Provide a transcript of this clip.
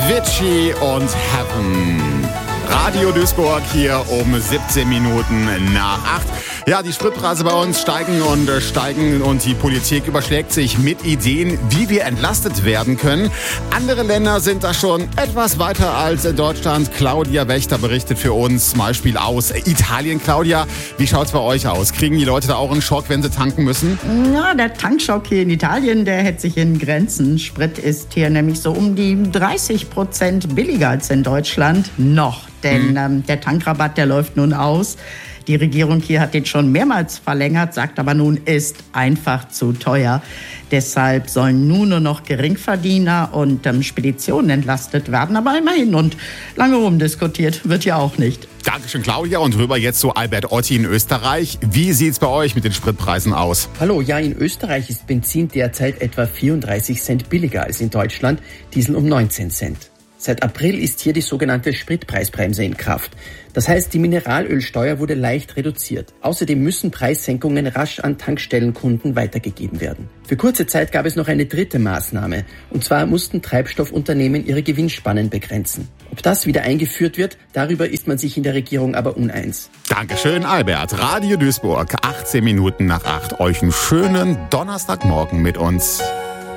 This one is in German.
Avicii und Heaven. Radio Duisburg hier um 17 Minuten nach 8. Ja, die Spritpreise bei uns steigen und die Politik überschlägt sich mit Ideen, wie wir entlastet werden können. Andere Länder sind da schon etwas weiter als Deutschland. Claudia Wächter berichtet für uns zum Beispiel aus Italien. Claudia, wie schaut's bei euch aus? Kriegen die Leute da auch einen Schock, wenn sie tanken müssen? Ja, der Tankschock hier in Italien, der hält sich in Grenzen. Sprit ist hier nämlich so um die 30% billiger als in Deutschland. Noch. Denn der Tankrabatt, der läuft nun aus. Die Regierung hier hat den schon mehrmals verlängert, sagt aber nun, ist einfach zu teuer. Deshalb sollen nun nur noch Geringverdiener und Speditionen entlastet werden. Aber immerhin, und lange rumdiskutiert wird ja auch nicht. Dankeschön, Claudia. Und rüber jetzt zu Albert Otti in Österreich. Wie sieht's bei euch mit den Spritpreisen aus? Hallo, ja, in Österreich ist Benzin derzeit etwa 34 Cent billiger als in Deutschland, Diesel um 19 Cent. Seit April ist hier die sogenannte Spritpreisbremse in Kraft. Das heißt, die Mineralölsteuer wurde leicht reduziert. Außerdem müssen Preissenkungen rasch an Tankstellenkunden weitergegeben werden. Für kurze Zeit gab es noch eine dritte Maßnahme. Und zwar mussten Treibstoffunternehmen ihre Gewinnspannen begrenzen. Ob das wieder eingeführt wird, darüber ist man sich in der Regierung aber uneins. Dankeschön, Albert. Radio Duisburg, 18 Minuten nach 8. Euch einen schönen Donnerstagmorgen mit uns.